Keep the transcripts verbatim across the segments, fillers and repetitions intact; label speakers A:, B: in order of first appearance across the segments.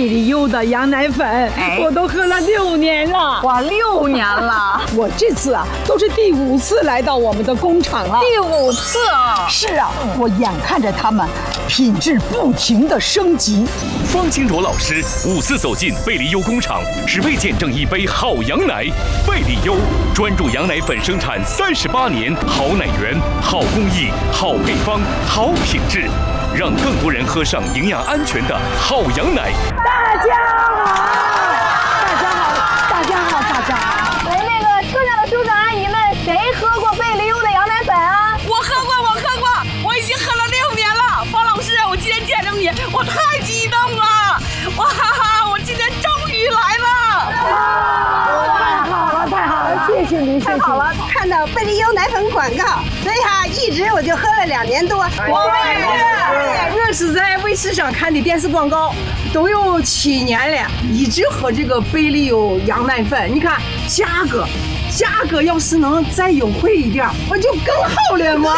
A: 贝利优的羊奶粉，哎、我都喝了六年了。
B: 哇，六年了！
A: 我这次啊，都是第五次来到我们的工厂了。
B: 第五次啊！
A: 是啊，我眼看着他们品质不停的升级。
C: 方金卓老师五次走进贝利优工厂，只为见证一杯好羊奶。贝利优专注羊奶粉生产三十八年，好奶源、好工艺、好配方、好品质，让更多人喝上营养安全的好羊奶。
A: 大家好，大家好，大家好，大家好。
B: 喂，那个车上的叔叔阿姨们，谁喝过贝利优的羊奶粉啊？
D: 我喝过，我喝过，我已经喝了六年了。方老师，我今天见着你，我太激动了！哇哈哈，我今天终于来了！
A: 太好了，太好了，谢谢您，
E: 太好了！看到贝利优奶粉广告，所以哈，一直我就喝了两年多。
D: 我也是，我是在卫视上看的电视广告，都有七年了，一直喝这个贝利优羊奶粉。你看价格，价格要是能再优惠一点，我就更好了嘛。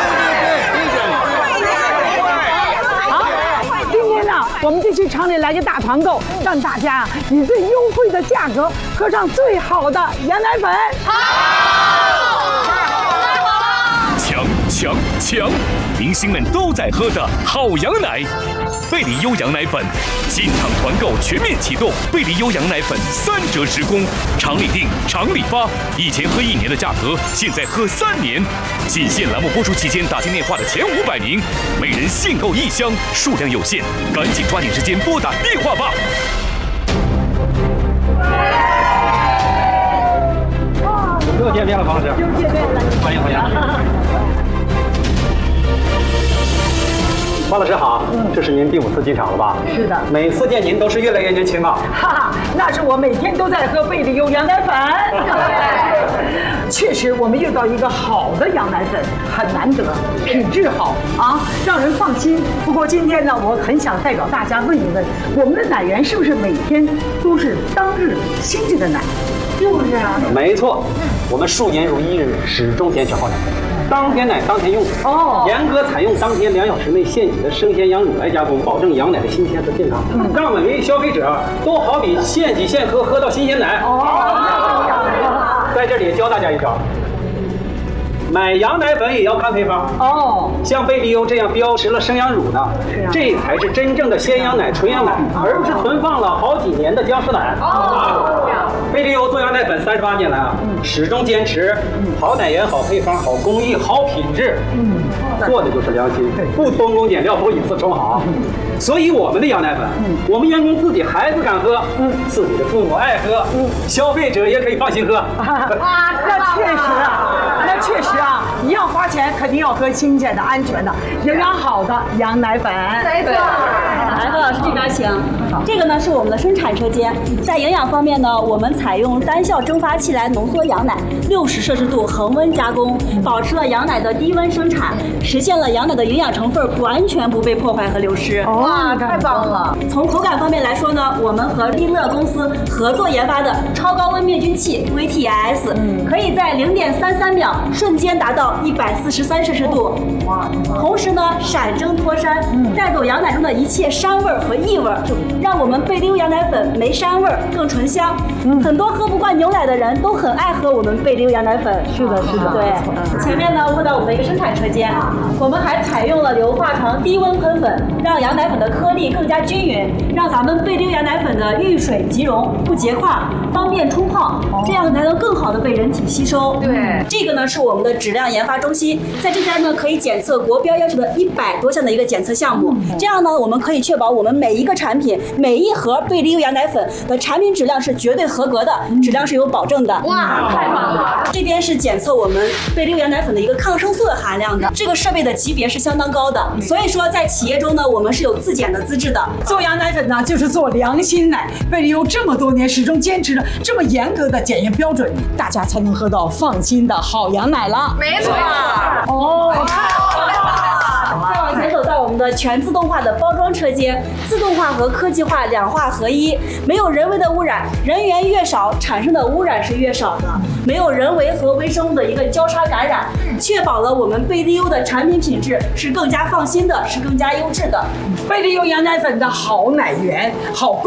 A: 我们就去厂里来个大团购，让大家以最优惠的价格喝上最好的羊奶粉。
C: 好，强强强！明星们都在喝的好羊奶，贝利优羊奶粉，进厂团购全面启动，贝利优羊奶粉三折直供，厂里订，厂里发，以前喝一年的价格，现在喝三年。仅限栏目播出期间打进电话的前五百名，每人限购一箱，数量有限，赶紧抓紧时间拨打电话吧。
F: 又见面了，方老师。
A: 又见面了，
F: 欢迎欢迎。方老师好，嗯，这是您第五次进厂了吧？
A: 是的，
F: 每次见您都是越来越年轻啊。
A: 哈哈，那是我每天都在喝贝利优羊奶粉。确实，我们遇到一个好的羊奶粉很难得，品质好啊，让人放心。不过今天呢，我很想代表大家问一问，我们的奶源是不是每天都是当日新鲜的奶？是不是啊？
F: 没错，我们数年如一日，始终坚持好奶。当天奶当天用哦，严格采用当天两小时内现挤的生鲜羊乳来加工，保证羊奶的新鲜和健康，嗯、让每位消费者都好比现挤现喝，喝到新鲜奶。哦，在这里教大家一招，买羊奶粉也要看配方哦。像贝利优这样标识了生羊乳的，啊、这才是真正的鲜羊奶、纯羊奶，而不是存放了好几年的僵尸奶。哦。贝利优做羊奶粉三十八年来啊，嗯、始终坚持好奶源、好配方、好工艺、好品质，嗯，做的就是良心，不偷工减料，不以次充好。嗯、所以我们的羊奶粉，嗯、我们员工自己孩子敢喝，嗯，自己的父母爱喝，嗯，消费者也可以放心喝。啊，
A: 那确实啊，那确实啊，你要花钱，肯定要喝新鲜的、安全的、营养好的羊奶粉。
B: 没错。
G: 来，何老师这边请。这个呢是我们的生产车间，在营养方面呢，我们采用单效蒸发器来浓缩羊奶，六十摄氏度恒温加工，保持了羊奶的低温生产，实现了羊奶的营养成分完全不被破坏和流失。
B: 哇，太棒了！
G: 从口感方面来说呢，我们和利乐公司合作研发的超高温灭菌器 V T I S，、嗯、可以在零点三三秒瞬间达到一百四十三摄氏度，哇！同时呢，闪蒸脱膻，嗯、带走羊奶中的一切膻味和异味，让我们贝利优羊奶粉没膻味更醇香。嗯、很多喝不惯牛奶的人都很爱喝我们贝利优羊奶粉。
A: 是的，是的。
G: 对，嗯、前面呢问到我们的一个生产车间，我们还采用了硫化床低温喷粉，让羊奶粉的颗粒更加均匀，让咱们贝利优羊奶粉的遇水即溶，不结块，方便冲泡，哦、这样才能更好的被人体吸收。
B: 对，
G: 这个呢是我们的质量研发中心，在这边呢可以检测国标要求的一百多项的一个检测项目，嗯、这样呢我们可以确保我们每一个产品、每一盒贝利优羊奶粉的产品质量是绝对合格的，嗯、质量是有保证的。
B: 哇，太棒了！
G: 这边是检测我们贝利优羊奶粉的一个抗生素的含量的，这个设备的级别是相当高的，所以说在企业中呢，我们是有自检的资质的。
A: 做羊奶粉呢，就是做良心奶。贝利优这么多年始终坚持着这么严格的检验标准，大家才能喝到放心的好羊奶了。
B: 没错。
A: 哦，太好了。
G: 再往前走到我们的全自动化的包装车间，自动化和科技化两化合一，没有人为的污染，人员越少，产生的污染是越少的，没有人为和微生物的一个交叉感染，确保了我们贝利优的产品品质是更加放心的，是更加优质的。
A: 贝利优羊奶粉的好奶源、好